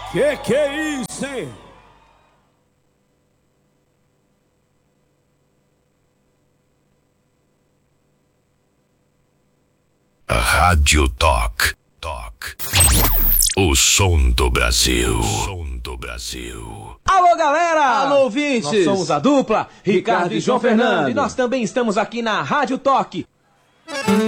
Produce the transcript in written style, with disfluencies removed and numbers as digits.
Que é isso, hein? Rádio Toque. O som do Brasil. Alô, galera! Alô, ouvintes! Nós somos a dupla Ricardo e João Fernando. E nós também estamos aqui na Rádio Toque.